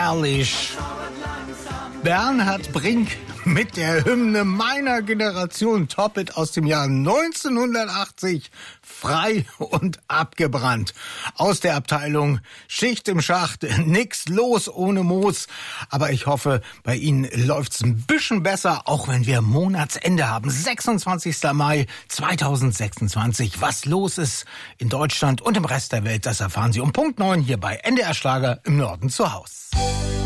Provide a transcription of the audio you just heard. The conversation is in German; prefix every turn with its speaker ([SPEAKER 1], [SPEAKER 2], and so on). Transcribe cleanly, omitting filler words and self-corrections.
[SPEAKER 1] herrlich. Bernhard Brink mit der Hymne meiner Generation, Top-Hit aus dem Jahr 1980, frei und abgebrannt. Aus der Abteilung Schicht im Schacht, nix los ohne Moos. Aber ich hoffe, bei Ihnen läuft's ein bisschen besser, auch wenn wir Monatsende haben. 26. Mai 2026. Was los ist in Deutschland und im Rest der Welt, das erfahren Sie um Punkt 9 hier bei NDR Schlager im Norden zu Haus.